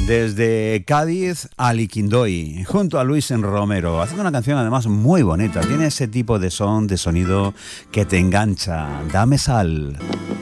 Desde Cádiz a Liquindoy, junto a Luis Romero, haciendo una canción además muy bonita. Tiene ese tipo de sonido que te engancha. Dame sal.